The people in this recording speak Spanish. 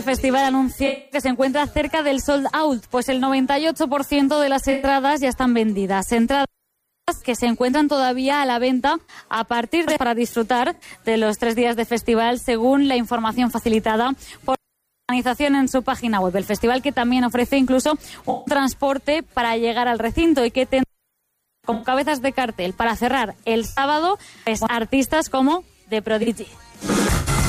El festival anunció que se encuentra cerca del sold out, pues el 98% de las entradas ya están vendidas. Entradas que se encuentran todavía a la venta a partir de para disfrutar de los 3 días de festival, según la información facilitada por la organización en su página web. El festival que también ofrece incluso un transporte para llegar al recinto y que tendrá como cabezas de cartel para cerrar el sábado pues, artistas como The Prodigy.